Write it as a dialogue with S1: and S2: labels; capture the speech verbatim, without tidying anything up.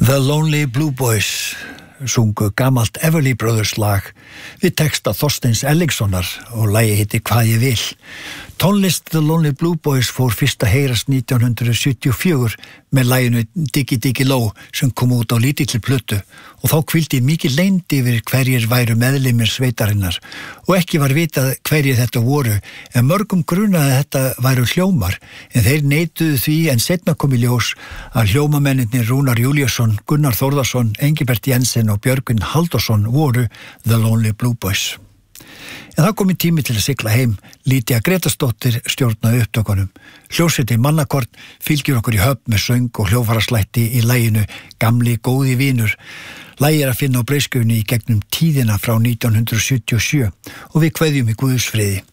S1: The Lonely Blue Boys sungu gamalt Everly Brothers lag við texta Þorsteins Erlingssonar og lagið heitir Hvað ég vil. Tónlist The Lonely Blue Boys fór fyrst að heyrast nítján hundruð sjötíu og fjögur með laginu Diggy Diggy Low sem kom út á lítilli plötu og þá hvíldi mikið leynd yfir hverjir væru meðlimir sveitarinnar og ekki var vitað hverjir þetta voru en mörgum grunaði þetta væru hljómar en þeir neituðu því en seinna kom í ljós að hljómamennirnir Rúnar Júlíusson, Gunnar Þórðarsson, Engibert Jensen og Björgvin Halldórsson voru The Lonely Blue Boys. En það komi tími til að sigla heim. Lýdía Grétarsdóttir stjórnaði upptökunum. Hljómsveitin Mannakorn fylgir okkur í höfn með söng og hljóðfaraslætti í laginu Gamli góði vinur. Lagið er að finna á breiðskjunni í gegnum tíðina frá nítján hundruð sjötíu og sjö og við kveðjum í Guðs friði.